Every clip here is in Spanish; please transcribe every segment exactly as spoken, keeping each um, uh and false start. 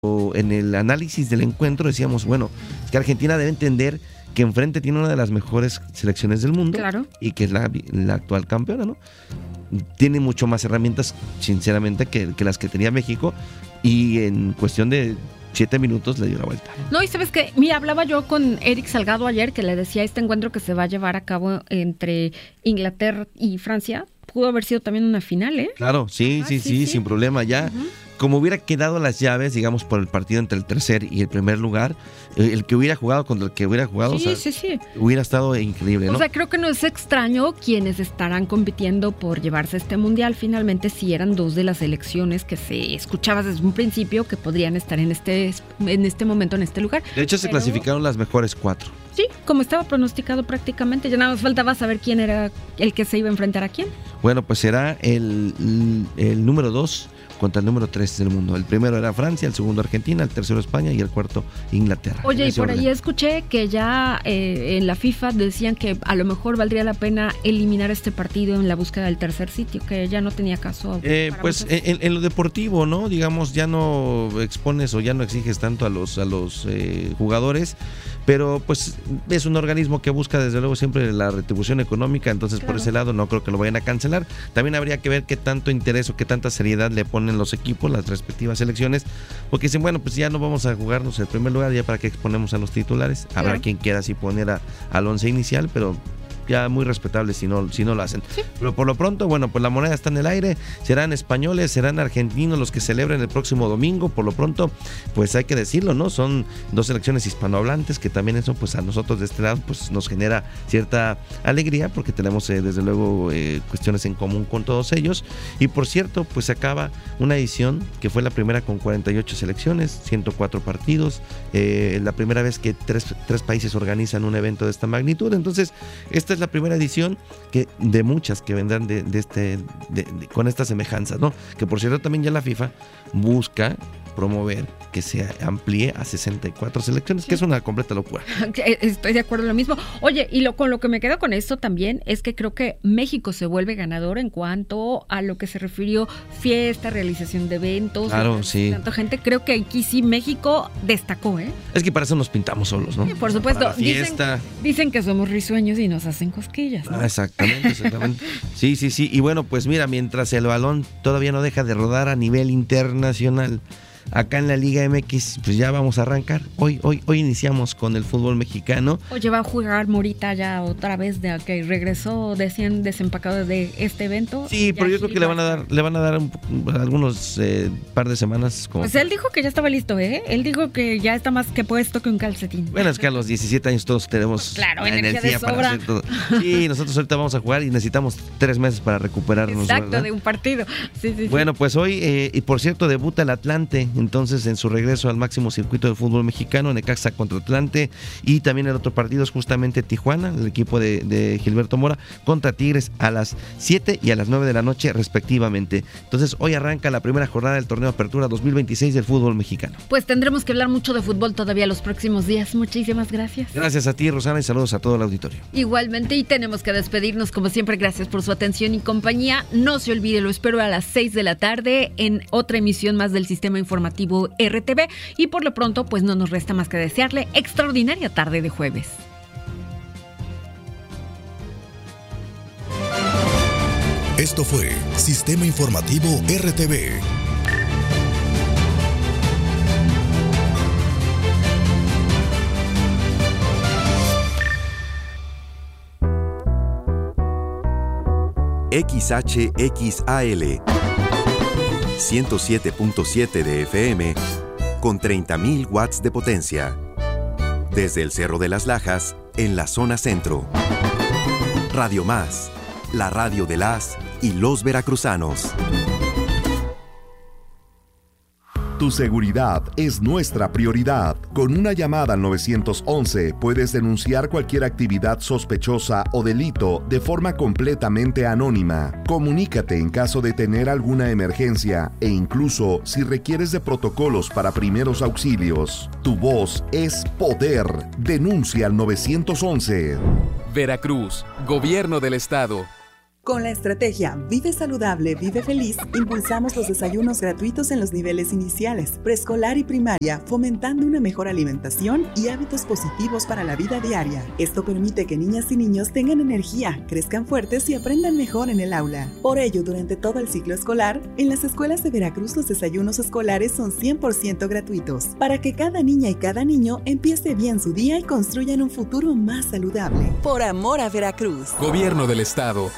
en el análisis del encuentro decíamos, bueno, es que Argentina debe entender que enfrente tiene una de las mejores selecciones del mundo, claro, y que es la, la actual campeona, ¿no? Tiene mucho más herramientas, sinceramente, que, que las que tenía México, y en cuestión de siete minutos le dio la vuelta. No, y sabes que, mira, hablaba yo con Eric Salgado ayer, que le decía este encuentro que se va a llevar a cabo entre Inglaterra y Francia, pudo haber sido también una final, ¿eh? Claro, sí, ah, sí, sí, sí, sí, sin problema, ya. Uh-huh. Como hubiera quedado las llaves, digamos, por el partido entre el tercer y el primer lugar, el que hubiera jugado contra el que hubiera jugado, sí, o sea, sí, sí. hubiera estado increíble, ¿no? O sea, creo que no es extraño quienes estarán compitiendo por llevarse este mundial. Finalmente, sí eran dos de las selecciones que se escuchaba desde un principio que podrían estar en este, en este momento, en este lugar. De hecho, se Pero... clasificaron las mejores cuatro. Sí, como estaba pronosticado prácticamente. Ya nada más faltaba saber quién era el que se iba a enfrentar a quién. Bueno, pues será el, el número dos contra el número tres del mundo. El primero era Francia, el segundo Argentina, el tercero España y el cuarto Inglaterra. Oye, y por orden. Ahí escuché que ya eh, en la FIFA decían que a lo mejor valdría la pena eliminar este partido en la búsqueda del tercer sitio, que ya no tenía caso. Eh, pues en, en lo deportivo, ¿no? Digamos, ya no expones o ya no exiges tanto a los, a los eh, jugadores, pero pues es un organismo que busca desde luego siempre la retribución económica, entonces claro, por ese lado no creo que lo vayan a cancelar. También habría que ver qué tanto interés o qué tanta seriedad le ponen los equipos, las respectivas selecciones, porque dicen, bueno, pues ya no vamos a jugarnos el primer lugar, ya para qué exponemos a los titulares. Habrá claro, quien quiera así poner a, al once inicial, pero ya muy respetable si no, si no lo hacen. Sí. Pero por lo pronto, bueno, pues la moneda está en el aire, serán españoles, serán argentinos los que celebren el próximo domingo. Por lo pronto, pues hay que decirlo, ¿no? Son dos selecciones hispanohablantes, que también eso, pues a nosotros de este lado, pues nos genera cierta alegría, porque tenemos eh, desde luego eh, cuestiones en común con todos ellos. Y por cierto, pues se acaba una edición que fue la primera con cuarenta y ocho selecciones, ciento cuatro partidos, eh, la primera vez que tres, tres países organizan un evento de esta magnitud. Entonces, esta es la primera edición que de muchas que vendrán de, de este de, de, con estas semejanzas, ¿no? Que por cierto también ya la FIFA busca promover que se amplíe a sesenta y cuatro selecciones, sí, que es una completa locura. Estoy de acuerdo en lo mismo. Oye, y lo, con lo que me quedo con esto también es que creo que México se vuelve ganador en cuanto a lo que se refirió fiesta, realización de eventos. Claro, sí. Tanta gente, creo que aquí sí México destacó, ¿eh? Es que para eso nos pintamos solos, ¿no? Sí, por supuesto. Para la fiesta. Dicen, dicen que somos risueños y nos hacen cosquillas, ¿no? Ah, exactamente, exactamente. Sí, sí, sí. Y bueno, pues mira, mientras el balón todavía no deja de rodar a nivel internacional, acá en la Liga M X, pues ya vamos a arrancar. Hoy, hoy, hoy iniciamos con el fútbol mexicano. Oye, va a jugar Morita ya otra vez de que regresó decían desempacado de este evento. Sí, pero yo creo que le van a dar, le van a dar un, algunos eh, par de semanas. Como... Pues él dijo que ya estaba listo, ¿eh? Él dijo que ya está más que puesto que un calcetín. Bueno, es que a los diecisiete años todos tenemos pues claro, energía, energía de para sobra. hacer todo. Sí, nosotros ahorita vamos a jugar y necesitamos tres meses para recuperarnos. Exacto, ¿verdad? de un partido. Sí, sí, bueno, sí. pues hoy, eh, y por cierto, debuta el Atlante, entonces en su regreso al máximo circuito del fútbol mexicano, Necaxa contra Atlante, y también el otro partido es justamente Tijuana, el equipo de, de Gilberto Mora contra Tigres a las siete y a las nueve de la noche respectivamente. Entonces hoy arranca la primera jornada del torneo Apertura dos mil veintiséis del fútbol mexicano. Pues tendremos que hablar mucho de fútbol todavía los próximos días. Muchísimas gracias. Gracias a ti, Rosana, y saludos a todo el auditorio. Igualmente, y tenemos que despedirnos como siempre. Gracias por su atención y compañía. No se olvide, lo espero a las seis de la tarde en otra emisión más del Sistema Informativo R T V. Y por lo pronto, pues no nos resta más que desearle extraordinaria tarde de jueves. Esto fue Sistema Informativo R T V. X H X A L ciento siete punto siete de F M con treinta mil watts de potencia. Desde el Cerro de las Lajas, en la zona centro. Radio Más, la radio de las y los veracruzanos. Tu seguridad es nuestra prioridad. Con una llamada al nueve once puedes denunciar cualquier actividad sospechosa o delito de forma completamente anónima. Comunícate en caso de tener alguna emergencia e incluso si requieres de protocolos para primeros auxilios. Tu voz es poder. Denuncia al nueve once. Veracruz, Gobierno del Estado. Con la estrategia Vive Saludable, Vive Feliz, impulsamos los desayunos gratuitos en los niveles iniciales, preescolar y primaria, fomentando una mejor alimentación y hábitos positivos para la vida diaria. Esto permite que niñas y niños tengan energía, crezcan fuertes y aprendan mejor en el aula. Por ello, durante todo el ciclo escolar, en las escuelas de Veracruz los desayunos escolares son cien por ciento gratuitos, para que cada niña y cada niño empiece bien su día y construyan un futuro más saludable. Por amor a Veracruz. Gobierno del Estado.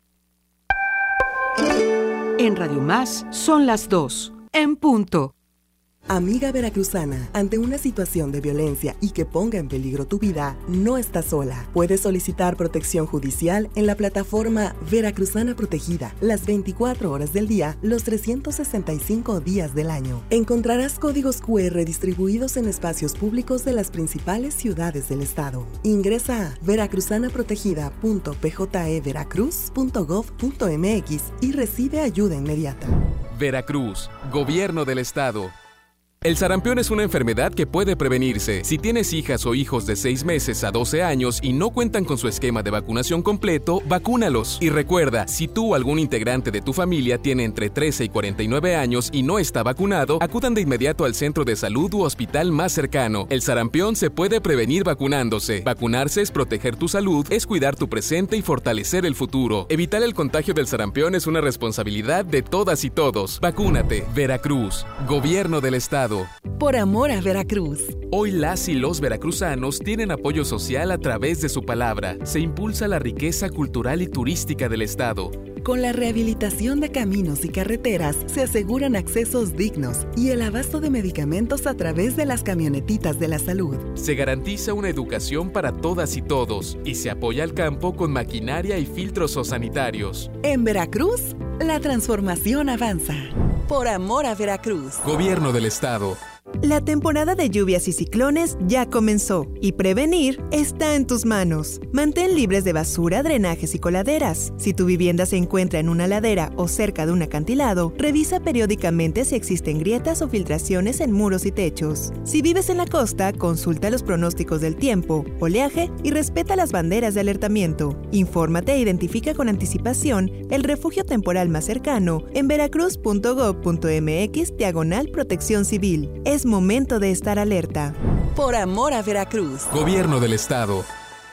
En Radio Más son las dos, en punto. Amiga veracruzana, ante una situación de violencia y que ponga en peligro tu vida, no estás sola. Puedes solicitar protección judicial en la plataforma Veracruzana Protegida, las veinticuatro horas del día, los trescientos sesenta y cinco días del año. Encontrarás códigos cu erre distribuidos en espacios públicos de las principales ciudades del estado. Ingresa a veracruzanaprotegida punto p j e veracruz punto gov punto m x y recibe ayuda inmediata. Veracruz, Gobierno del Estado. El sarampión es una enfermedad que puede prevenirse. Si tienes hijas o hijos de seis meses a doce años y no cuentan con su esquema de vacunación completo, vacúnalos. Y recuerda, si tú o algún integrante de tu familia tiene entre trece y cuarenta y nueve años y no está vacunado, acudan de inmediato al centro de salud u hospital más cercano. El sarampión se puede prevenir vacunándose. Vacunarse es proteger tu salud, es cuidar tu presente y fortalecer el futuro. Evitar el contagio del sarampión es una responsabilidad de todas y todos. Vacúnate. Veracruz, Gobierno del Estado. Por amor a Veracruz. Hoy las y los veracruzanos tienen apoyo social a través de su palabra. Se impulsa la riqueza cultural y turística del estado. Con la rehabilitación de caminos y carreteras se aseguran accesos dignos y el abasto de medicamentos a través de las camionetitas de la salud. Se garantiza una educación para todas y todos y se apoya al campo con maquinaria y filtros sanitarios. En Veracruz, la transformación avanza. Por amor a Veracruz. Gobierno del Estado. La temporada de lluvias y ciclones ya comenzó y prevenir está en tus manos. Mantén libres de basura, drenajes y coladeras. Si tu vivienda se encuentra en una ladera o cerca de un acantilado, revisa periódicamente si existen grietas o filtraciones en muros y techos. Si vives en la costa, consulta los pronósticos del tiempo, oleaje y respeta las banderas de alertamiento. Infórmate e identifica con anticipación el refugio temporal más cercano en veracruz punto gov punto m x diagonal protección civil. Es momento de estar alerta. Por amor a Veracruz. Gobierno del Estado.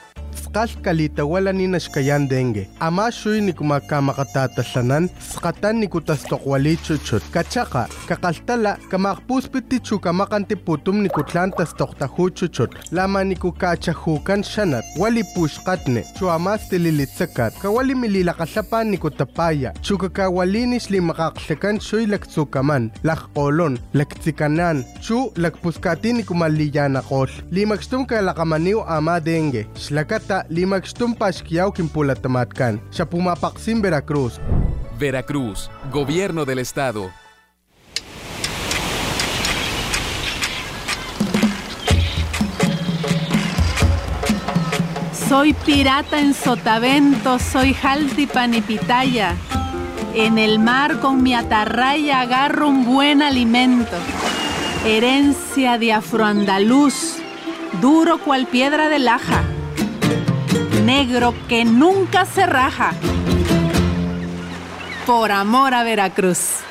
Kalita wala ni nashkayan dengue. Ama shuy ni kumakamatatatasanan, skatan ni kutastokwali chuchut. Kachaka, kakaltala, kamakpuspiti chukamakanti putum ni kutlan tastoktahu chuchut. Lama ni kukachahukan shanat, wali pushkatne, chuamas tililitsakat, kawali mililakasapan ni kutapaya, chukakawalinis limakaksekan shuy laktsukaman, lakkolon, laktsikanan, chu lakpuskati ni kumaliyanakol. Limakstum kalakamaniw ama dengue. Shlakata limagstum pashkiyaw kimpulatamatkan. Siya pumapaksim Veracruz. Veracruz, Gobierno del Estado. Soy pirata en Sotavento, soy Jaltipan y Pitaya. En el mar con mi atarraya agarro un buen alimento. Herencia de afroandaluz, duro cual piedra de laja. Negro que nunca se raja. Por amor a Veracruz.